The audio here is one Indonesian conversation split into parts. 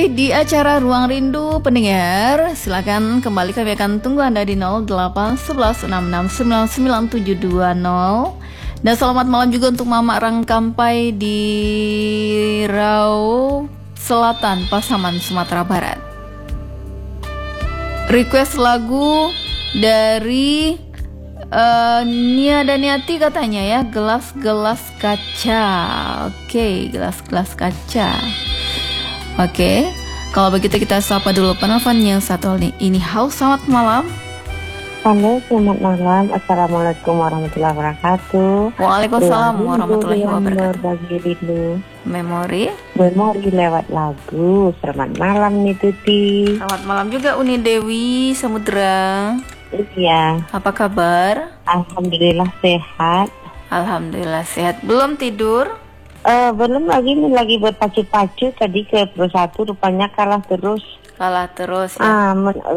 Masih di acara Ruang Rindu pendengar, silakan kembali, kami akan tunggu Anda di 0811669920. Dan selamat malam juga untuk Mama Rangkampai di Rau Selatan, Pasaman, Sumatera Barat. Request lagu dari Nia dan Niati katanya ya, gelas-gelas kaca. Oke, gelas-gelas kaca. Oke, kalau begitu kita sapa dulu penelpon yang satu ini. Halo, selamat malam. Halo, selamat malam. Assalamualaikum warahmatullahi wabarakatuh. Waalaikumsalam warahmatullahi wabarakatuh. Berbagi rindu. Memori lewat lagu. Selamat malam nih Tuti. Selamat malam juga Uni Dewi Samudra. Iya. Apa kabar? Alhamdulillah sehat. Alhamdulillah sehat. Belum tidur? Belum lagi berpacu-pacu tadi ke Pro 1, rupanya kalah terus ya.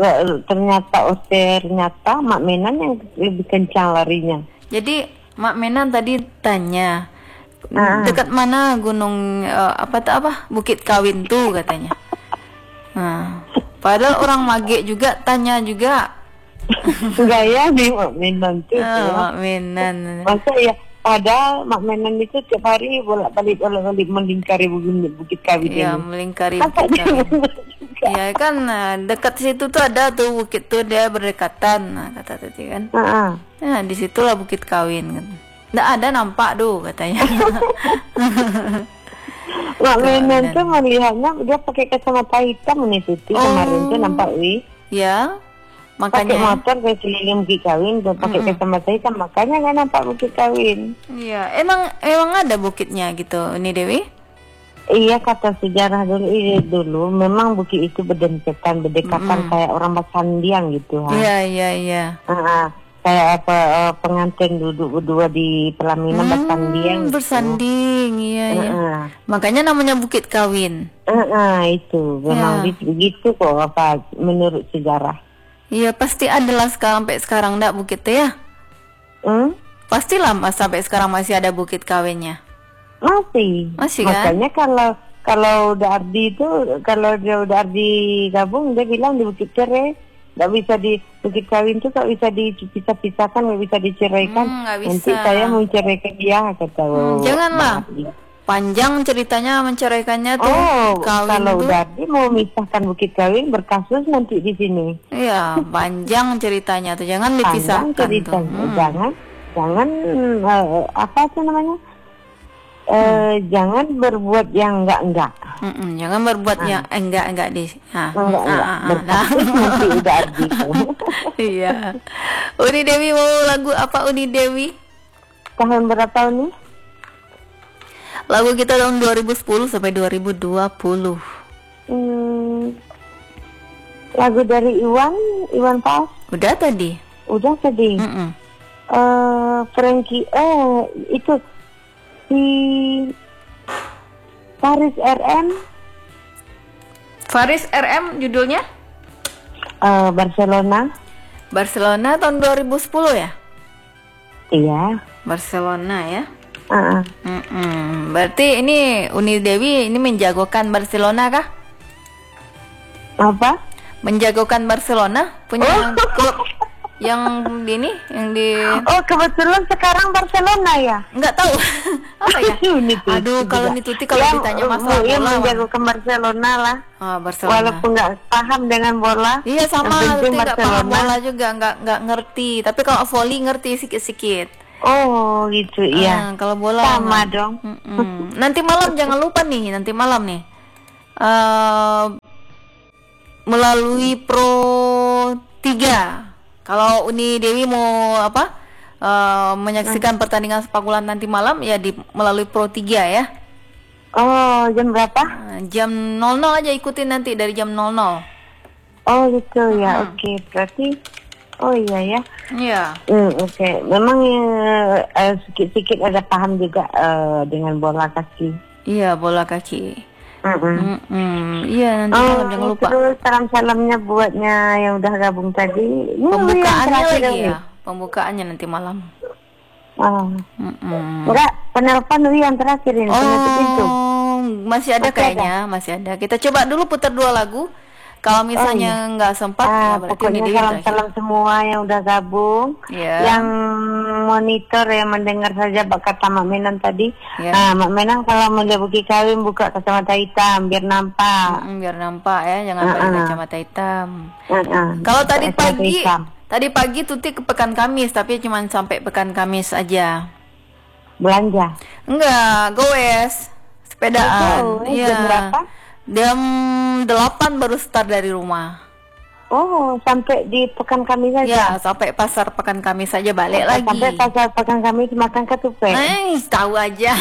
Ternyata Mak Menan yang lebih kencang larinya. Jadi Mak Menan tadi tanya dekat mana gunung Bukit Kawin tuh katanya. Padahal orang Mage juga tanya juga. Enggak ya nih Mak Menan tuh. Mak Menan. Masa ya, padahal Mak Menan itu tiap hari bolak-balik melingkari Bukit Kawin. Iya, melingkari Bukit Kawin. Iya kan, dekat situ tuh ada tuh bukit tuh, dia berdekatan, kata tadi kan. Nah, disitulah Bukit Kawin kan. Nggak ada nampak tuh katanya. Mak Menan tuh melihatnya dia pakai kacamata hitam nih Tuti. Kemarin tuh nampak ya, makanya pakai motor ke keliling Bukit Kawin dan pakai kacamata hitam, makanya nggak nampak Bukit Kawin. Iya, emang ada bukitnya gitu, ini Dewi? Iya, kata sejarah dulu memang bukit itu berdekatan kayak orang bersandiang gitu. Iya. Kayak apa, pengantin duduk berdua di pelaminan bersanding. Bersanding, iya. Makanya namanya Bukit Kawin. Itu memang begitu kok, apa menurut sejarah. Iya, pasti adalah sampai sekarang enggak bukitnya ya? Pastilah sampai sekarang masih ada Bukit Kawinnya. Masih kan? Makanya kalau udah Ardi itu, kalau dia udah Ardi gabung, dia bilang di Bukit Cerai nggak bisa, di Bukit Kawin tuh nggak bisa dipisah-pisahkan, nggak bisa diceraikan. Nanti saya mau ceraikan dia, kata. Janganlah. Panjang ceritanya menceraikannya tuh. Kalau udah Ardi mau memisahkan Bukit Kawin, berkasus nanti di sini. Iya, panjang ceritanya tuh, jangan dipisahkan tuh. Jangan apa tuh namanya? Jangan berbuat yang enggak. Jangan berbuat yang enggak di. Nanti udah Ardi. Iya. Uni Dewi mau lagu apa Uni Dewi? Tahun berapa nih? Lagu kita tahun 2010 sampai 2020. Lagu dari Iwan Fals. Udah tadi. Frankie itu si Faris RM judulnya Barcelona tahun 2010 ya? Iya, Barcelona ya. Berarti ini Uni Dewi ini menjagokan Barcelona kah? Apa? Menjagokan Barcelona punya klub yang di kebetulan sekarang Barcelona ya? Enggak tahu. Apa ya? Aduh, kalau Tuti kalau ditanya masalah bola menjagokan Barcelona lah. Barcelona. Walaupun nggak paham dengan bola. Iya, sama Tuti nggak paham bola juga, nggak ngerti. Tapi kalau volley ngerti sikit-sikit. Oh gitu, iya. Kalau bola sama dong. Nanti malam jangan lupa nih, melalui Pro 3. Kalau Uni Dewi mau menyaksikan pertandingan sepak bola nanti malam ya melalui Pro 3 ya. Jam berapa? Jam 00 aja, ikutin nanti dari jam 00. Oh gitu ya. Oke, berarti iya ya. Iya. Oke. Memang sedikit-sedikit ada paham juga dengan bola kaki. Iya, bola kaki. Iya, nanti malam jangan lupa. Terus salam-salamnya buatnya yang udah gabung tadi. Pembukaannya lagi ya. Pembukaannya nanti malam. Enggak, penelpon yang terakhir ini, penutup pintu. masih ada kayaknya, masih ada. Kita coba dulu putar 2 lagu. Kalau misalnya nggak sempat, ya berarti pokoknya Uni Dewi salam-salam semua yang udah gabung, yang monitor yang mendengar saja kata Mak Menang tadi. Mak Menang kalau mau buki kawin buka kacamata hitam biar nampak. Biar nampak ya, jangan pakai kacamata hitam. Kalau tadi pagi Tuti ke Pekan Kamis, tapi cuma sampai Pekan Kamis aja. Belanja? Enggak, goes, sepedaan. Iya. Jam berapa? Jam 8 baru start dari rumah. Oh, sampai di Pekan Kamis saja? Ya, sampai pasar Pekan Kamis saja balik lagi. Sampai pasar Pekan Kamis makan ketupat? Tahu aja.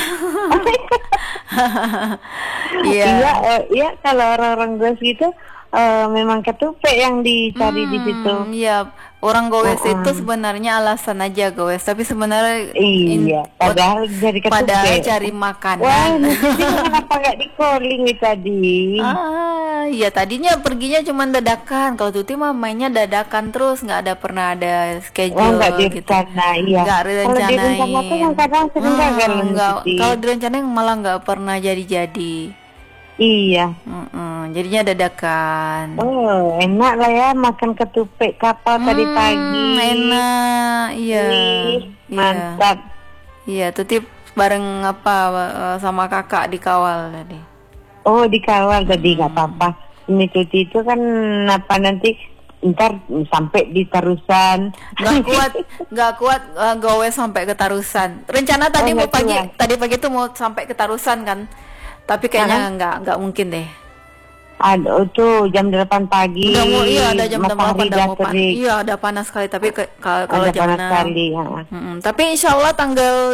Iya, kalau orang-orang gue gitu memang ketupat yang dicari di situ. Iya, orang goes itu sebenarnya alasan aja goes, tapi sebenarnya padahal jadi ketupat. Padahal cari makanan. Wah, kenapa nggak di calling tadi? Iya tadinya perginya cuma dadakan. Kalau Tuti mah mainnya dadakan terus, nggak pernah ada schedule gitu. Nggak direncanain. Kalau direncanain kadang sering gagal. Kalau direncanain malah nggak pernah jadi-jadi. Iya. Jadinya dadakan. Oh, enak lah ya makan ketupat kapal tadi pagi. Enak, iya. Mantap. Iya, Tuti bareng sama kakak dikawal tadi. Oh, dikawal tadi nggak apa-apa. Ini Tuti itu kan nanti ntar sampai di Tarusan. Nggak kuat gawe sampai ke Tarusan. Rencana tadi tadi pagi tuh mau sampai ke Tarusan kan. Tapi kayaknya nggak mungkin deh. Ada tuh jam 8 pagi. Ada jam 8 udah mau panas. Iya, ada panas sekali. Tapi kalau jam 6. Tapi insya Allah tanggal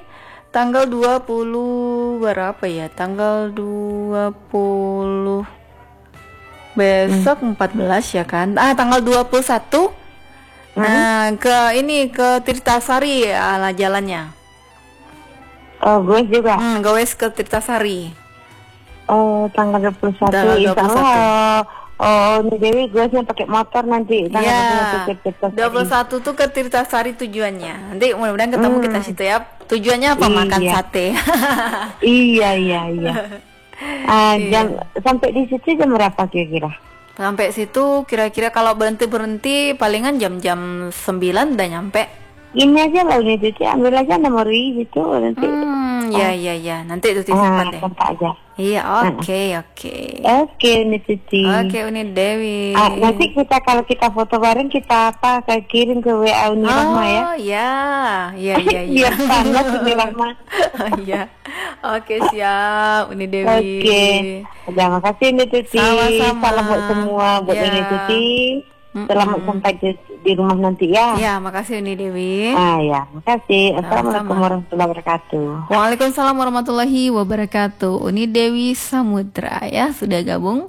20 berapa ya? Tanggal 20 besok 14 ya kan? Tanggal 21. Nah, ke Tirtasari lah jalannya. Oh, gue juga. Gue ke Tirtasari. Oh, tanggal 21. Insya Allah. Uni Dewi gue sih pakai motor nanti. Iya. 21 tuh ke Tirtasari tujuannya. Nanti mudah-mudahan ketemu kita situ ya. Tujuannya apa? Makan sate. Iya. Sampai di situ jam berapa kira-kira? Sampai situ kira-kira kalau berhenti palingan jam 9 udah nyampe. Ini aja lah ini Tuti, ambil aja memori gitu nanti. Iya. Nanti Tuti simpan deh. Aja. Iya, oke. Oke, Uni Tuti. Oke, Uni Dewi. Nanti kalau kita foto bareng kita kirim ke WA Uni Rahma ya. Oh, iya. Biar panas Uni Rahma. Iya. Oke, siap Uni Dewi. Oke. Terima kasih Uni Tuti. Sama-sama. Salam buat semua buat Uni Tuti. Selamat sampai di rumah nanti ya. Ya, makasih Uni Dewi. Ya, makasih. Assalamualaikum warahmatullahi wabarakatuh. Waalaikumsalam warahmatullahi wabarakatuh. Uni Dewi Samudra ya sudah gabung.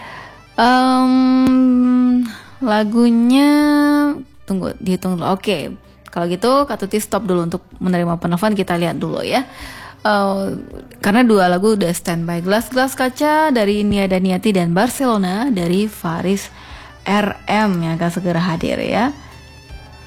Lagunya dihitung dulu. Oke. Kalau gitu Kak Tuti stop dulu untuk menerima penelpon, kita lihat dulu ya. Karena 2 lagu udah standby. Gelas-gelas kaca dari Nia dan Niati dan Barcelona dari Faris RM yang akan segera hadir ya.